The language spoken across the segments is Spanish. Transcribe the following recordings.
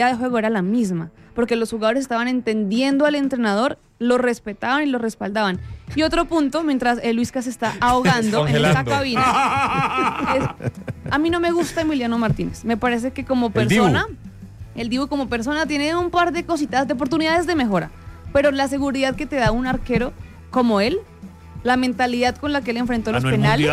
de juego era la misma, porque los jugadores estaban entendiendo al entrenador, lo respetaban y lo respaldaban. Y otro punto, mientras Luisca se está ahogando en esta cabina, a mí no me gusta Emiliano Martínez. Me parece que como persona, el Dibu como persona tiene un par de cositas, de oportunidades de mejora, pero la seguridad que te da un arquero como él, la mentalidad con la que él enfrentó los penales,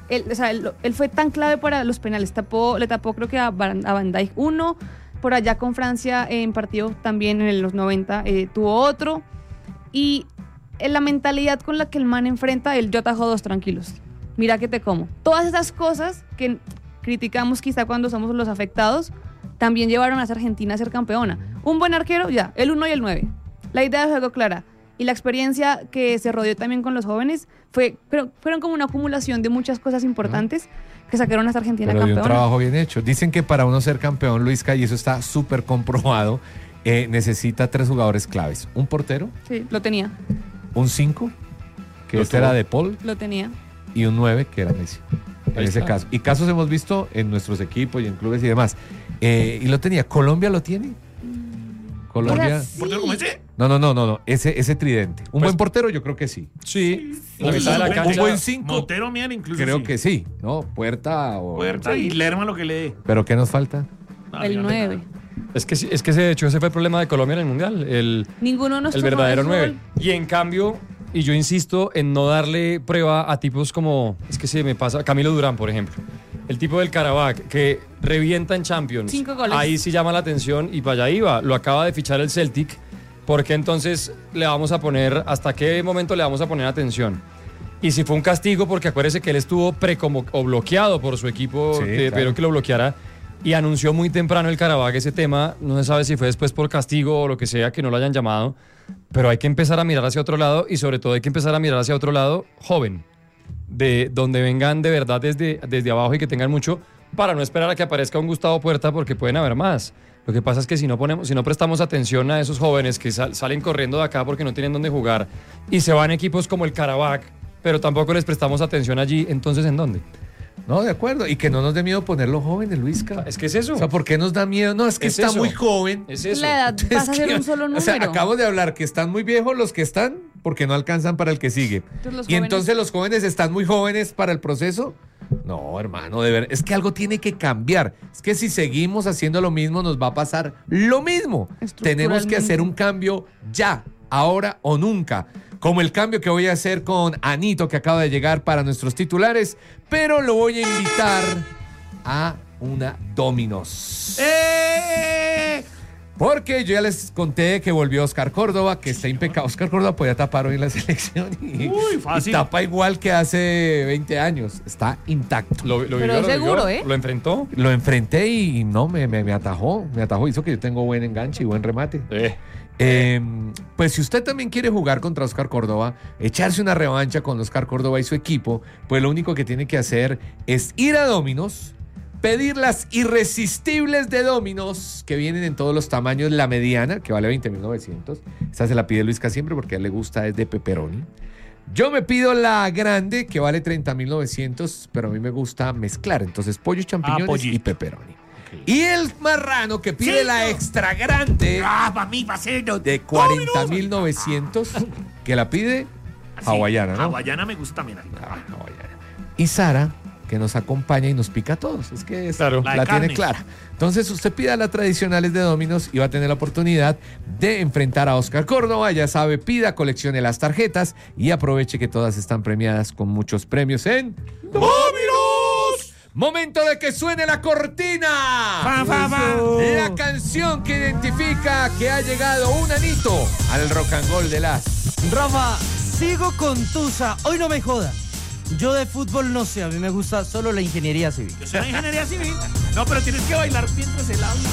él fue tan clave para los penales, le tapó creo que a Van Dijk uno, por allá con Francia en partido también en los 90 tuvo otro, y la mentalidad con la que el man enfrenta, yo atajo dos, tranquilos, mira que te como. Todas esas cosas que criticamos quizá cuando somos los afectados, también llevaron a Argentina a ser campeona. Un buen arquero, ya, el 1 y el 9. La idea de juego clara. Y la experiencia que se rodeó también con los jóvenes fueron como una acumulación de muchas cosas importantes que sacaron a esta Argentina campeona. Pero un trabajo bien hecho. Dicen que para uno ser campeón, Luisca, y eso está súper comprobado, necesita 3 jugadores claves. Un portero. Sí, lo tenía. Un 5, que este era De Paul. Lo tenía. Y un 9, que era Messi. En ese caso. Y casos hemos visto en nuestros equipos y en clubes y demás. Y lo tenía. ¿Colombia lo tiene? Colombia. ¿Un portero como ese? No. Ese tridente. Un buen portero, yo creo que sí. Sí. Un buen 5. Montero Mier incluso. Creo que sí, ¿no? Puerta y Lerma lo que le dé. ¿Pero qué nos falta? El 9. Es que de hecho ese fue el problema de Colombia en el Mundial. Ninguno de nosotros. El verdadero 9. Y en cambio, y yo insisto en no darle prueba a tipos como, es que se me pasa, Camilo Durán, por ejemplo. El tipo del Karabakh, que revienta en Champions. 5 goles. Ahí sí llama la atención y para allá iba. Lo acaba de fichar el Celtic. ¿Por qué entonces hasta qué momento le vamos a poner atención? Y si fue un castigo, porque acuérdese que él estuvo o bloqueado por su equipo, pero que lo bloqueara. Y anunció muy temprano el Karabakh ese tema. No se sabe si fue después por castigo o lo que sea, que no lo hayan llamado. Pero hay que empezar a mirar hacia otro lado y sobre todo hay que empezar a mirar hacia otro lado joven. De donde vengan de verdad desde abajo y que tengan mucho, para no esperar a que aparezca un Gustavo Puerta, porque pueden haber más. Lo que pasa es que si no prestamos atención a esos jóvenes que salen corriendo de acá porque no tienen dónde jugar y se van a equipos como el Karabakh, pero tampoco les prestamos atención allí, entonces ¿en dónde? No, de acuerdo. Y que no nos dé miedo ponerlo jóvenes, Luisca. Es que es eso. O sea, ¿por qué nos da miedo? No, es que está muy joven. Es eso. La edad pasa a ser un solo número. O sea, acabo de hablar que están muy viejos los que están porque no alcanzan para el que sigue. Entonces los jóvenes están muy jóvenes para el proceso. No, hermano, de verdad. Es que algo tiene que cambiar. Es que si seguimos haciendo lo mismo, nos va a pasar lo mismo. Tenemos que hacer un cambio ya, ahora o nunca. Como el cambio que voy a hacer con Anito, que acaba de llegar para nuestros titulares, pero lo voy a invitar a una Domino's. Porque yo ya les conté que volvió Oscar Córdoba, que está impecable. Oscar Córdoba podía tapar hoy en la selección y tapa igual que hace 20 años. Está intacto. Pero seguro, ¿eh? ¿Lo enfrentó? Lo enfrenté y no, me atajó. Me atajó, hizo que yo tengo buen enganche y buen remate. Pues si usted también quiere jugar contra Oscar Córdoba, echarse una revancha con Oscar Córdoba y su equipo, pues lo único que tiene que hacer es ir a Domino's, pedir las irresistibles de Domino's, que vienen en todos los tamaños. La mediana, que vale 20.900. Esta se la pide Luisca siempre porque a él le gusta, es de pepperoni. Yo me pido la grande, que vale 30.900, pero a mí me gusta mezclar. Entonces, pollo, champiñones y pepperoni. Y el marrano que pide la extra grande de 40.900, que la pide hawaiana, ¿no? Hawaiana me gusta también. Hawaiana. Y Sara, que nos acompaña y nos pica a todos. Es que la tiene clara. Entonces usted pida las tradicionales de Domino's y va a tener la oportunidad de enfrentar a Oscar Córdoba. Ya sabe, pida, coleccione las tarjetas y aproveche que todas están premiadas con muchos premios en Domino's. Momento de que suene la cortina. La canción que identifica que ha llegado un anito al rock and roll de las. Rafa, sigo con Tusa. Hoy no me jodas. Yo de fútbol no sé, a mí me gusta solo la ingeniería civil. Yo soy la ingeniería civil. No, pero tienes que bailar mientras él habla.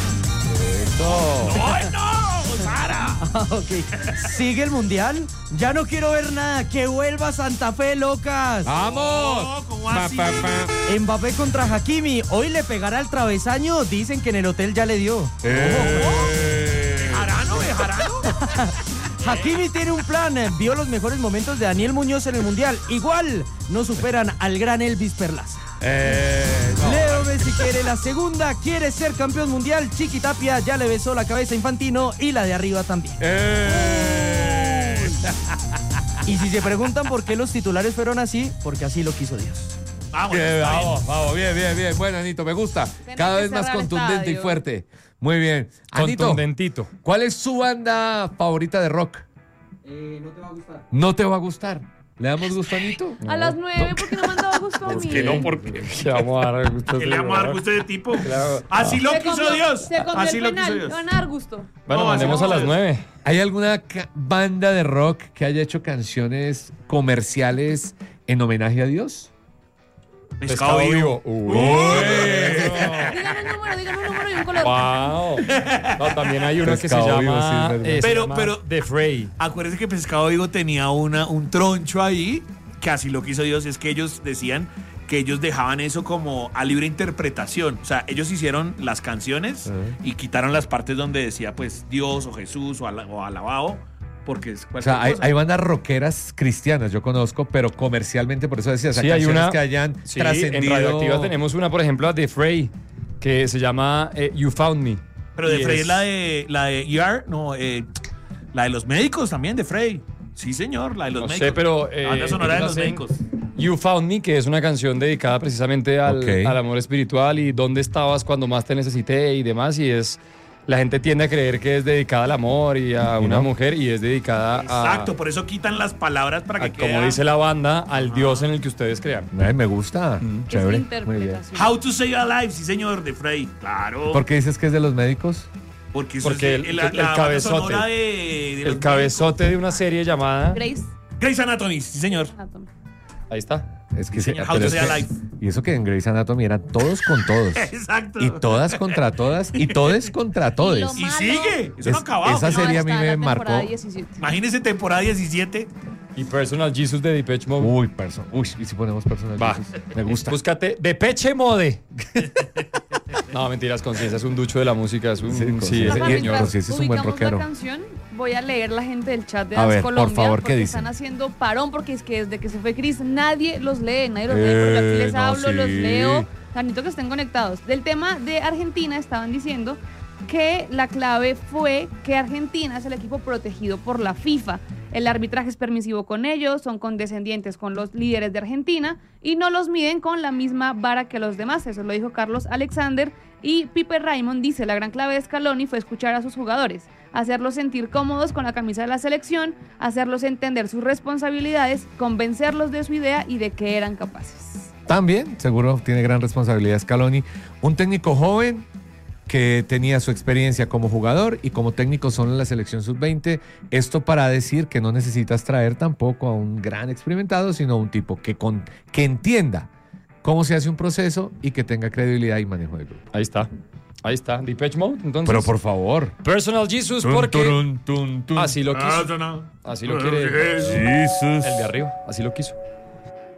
¡No, Sara! Ok. ¿Sigue el mundial? Ya no quiero ver nada. ¡Que vuelva Santa Fe, locas! ¡Vamos! No, ¿cómo así? Mbappé contra Hakimi. Hoy le pegará al travesaño. Dicen que en el hotel ya le dio. ¿Bejarano? Hakimi tiene un plan. Vio los mejores momentos de Daniel Muñoz en el mundial. Igual no superan al gran Elvis Perlaza. Leo Messi quiere la segunda, quiere ser campeón mundial. Chiqui Tapia ya le besó la cabeza a Infantino y la de arriba también. Y si se preguntan por qué los titulares fueron así, porque así lo quiso Dios. Vamos, Bien. Bueno, Anito, me gusta. Cada vez más contundente y fuerte. Muy bien. Anito, Contundentito. ¿cuál es su banda favorita de rock? No te va a gustar. ¿No te va a gustar? ¿Le damos gusto a Anito? A las 9, ¿por qué no me han dado gusto a mí? ¿Por qué no? Porque Le vamos a dar gusto. ¿qué le vamos a dar gusto de tipo? Claro. Así lo Se quiso comió- Dios. Se comió Así el lo quiso penal, Dios. le van a dar gusto. Bueno, No, mandemos a así no las vamos a 9. ¿Hay alguna banda de rock que haya hecho canciones comerciales en homenaje a Dios? Pescado vivo. Dígame un número y un color. Wow. No, también hay uno que se Pescado vivo, llama, sí, es verdad. se Pero- llama pero- The Fray. Acuérdense que Pescado Vivo tenía un troncho ahí, que así lo quiso Dios, es que ellos decían que ellos dejaban eso como a libre interpretación. O sea, ellos hicieron las canciones y quitaron las partes donde decía pues Dios o Jesús o alabado, porque es O cualquier sea, hay cosa. hay bandas rockeras cristianas, yo conozco, pero comercialmente, por eso decía, o sea, Sí, hay canciones una. que hayan Sí, trascendido. en Radioactiva tenemos una, por ejemplo, a The Fray, que se llama You Found Me. Pero de Y Frey es la de ER, no, la de los médicos también de Frey. Sí, señor, la de los No médicos. sé, pero. La banda sonora de ellos los hacen médicos. You Found Me, que es una canción dedicada precisamente al, Ok. al amor espiritual y dónde estabas cuando más te necesité y demás. Y es. La gente tiende a creer que es dedicada al amor y a una mujer y es dedicada Exacto, por eso quitan las palabras para que como quede. dice la banda, al Dios en el que ustedes crean. Ay, me gusta. Es Chévere. Muy bien. interpretación. How to Say Alive, sí señor, de Frey. Claro. ¿Por qué dices que es de los médicos? Porque, eso Porque es el la cabezote. banda sonora de los El cabezote de una serie llamada. Grace médicos. Grey's Anatomy, sí señor. Anatomy. Ahí está. Es que Sí, señor. pero How to es Say que- Alive. Y eso que en Grey's Anatomy eran todos con todos. Exacto. Y todas contra todas. Y todes contra todes. lo Y malo- sigue. Eso no ha acabado. esa señor. serie a mí hasta me la marcó. temporada 17. Imagínese temporada 17. Y Personal Jesus de Depeche Mode. Uy, y si ponemos personal. Va. Me gusta. Búscate Depeche Mode. No, mentiras, Conciencia es un ducho de la música. Es un, Sí, sí, Conciencia. ese Rafa, Y- señor. mientras sí, ese es un buen ubicamos rockero. la canción, voy a leer la gente del chat de A Dance ver, por Colombia. favor, ¿qué porque dicen? están haciendo parón porque es que desde que se fue Chris nadie los lee, pero yo aquí les no, hablo, los sí. leo. Necesito que estén conectados. Del tema de Argentina estaban diciendo que la clave fue que Argentina es el equipo protegido por la FIFA. El arbitraje es permisivo con ellos, son condescendientes con los líderes de Argentina y no los miden con la misma vara que los demás. Eso lo dijo Carlos Alexander. Y Pipe Raymond dice, la gran clave de Scaloni fue escuchar a sus jugadores, hacerlos sentir cómodos con la camisa de la selección, hacerlos entender sus responsabilidades, convencerlos de su idea y de que eran capaces. También, seguro, tiene gran responsabilidad Scaloni. Un técnico joven que tenía su experiencia como jugador y como técnico solo en la selección sub-20. Esto para decir que no necesitas traer tampoco a un gran experimentado, sino a un tipo que entienda cómo se hace un proceso y que tenga credibilidad y manejo del grupo. Ahí está. Ahí está. Depeche Mode, entonces. Pero por favor. Personal Jesus, porque así lo quiso. No. Así lo quiere Jesus. el de arriba. Así lo quiso.